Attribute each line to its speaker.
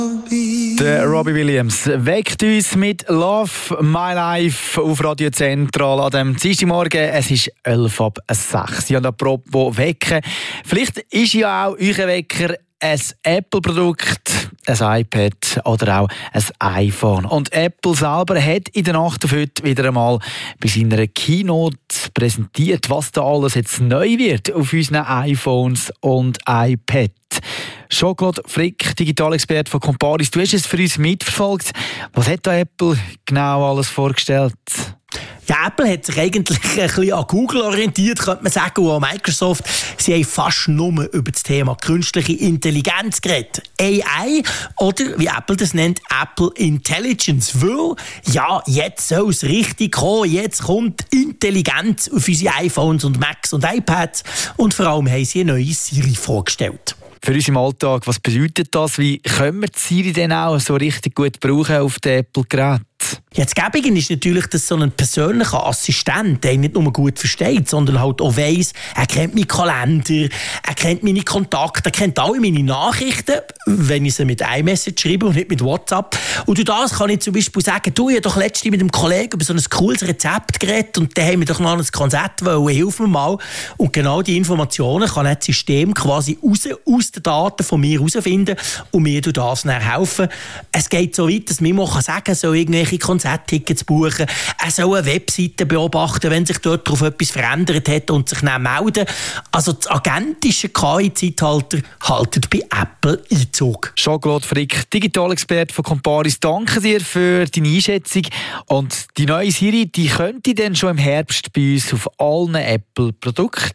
Speaker 1: Der Robbie Williams weckt uns mit Love My Life auf Radio Zentral an dem Dienstagmorgen. Es ist 5:11. Und apropos Wecken, vielleicht ist ja auch euer Wecker ein Apple-Produkt, ein iPad oder auch ein iPhone. Und Apple selber hat in der Nacht auf heute wieder einmal bei seiner Keynote präsentiert, was da alles jetzt neu wird auf unseren iPhones und iPad. Jean-Claude Frick, Digitalexperte von Comparis, du hast es für uns mitverfolgt. Was hat da Apple genau alles vorgestellt?
Speaker 2: Ja, Apple hat sich eigentlich ein bisschen an Google orientiert, könnte man sagen, und an Microsoft. Sie haben fast nur über das Thema künstliche Intelligenz geredet. AI oder, wie Apple das nennt, Apple Intelligence. Weil, ja, jetzt soll es richtig kommen. Jetzt kommt Intelligenz auf unsere iPhones und Macs und iPads. Und vor allem haben sie eine neue Siri vorgestellt.
Speaker 1: Für uns im Alltag, was bedeutet das? Wie können wir die Siri denn auch so richtig gut brauchen auf den Apple-Geräten?
Speaker 2: Ja, das Gäbige ist natürlich, dass so ein persönlicher Assistent den nicht nur gut versteht, sondern halt auch weiss, er kennt meinen Kalender, er kennt meine Kontakte, er kennt alle meine Nachrichten, wenn ich sie mit iMessage schreibe und nicht mit WhatsApp. Und durch das kann ich zum Beispiel sagen, du, ich habe doch letztens mit einem Kollegen über so ein cooles Rezept geredet und dann haben wir doch noch ein Konzept wollen, hilf mir mal. Und genau die Informationen kann das System quasi aus den Daten von mir herausfinden und mir durch das dann helfen. Es geht so weit, dass man mal sagen kann, so irgendwelche Konzerttickets buchen. Er soll eine Webseite beobachten, wenn sich dort darauf etwas verändert hat und sich dann melden. Also das agentische KI-Zeitalter haltet bei Apple Einzug.
Speaker 1: Jean-Claude Frick, Digitalexperte von Comparis, danke dir für deine Einschätzung. Und die neue Siri, die könnte dann schon im Herbst bei uns auf allen Apple-Produkten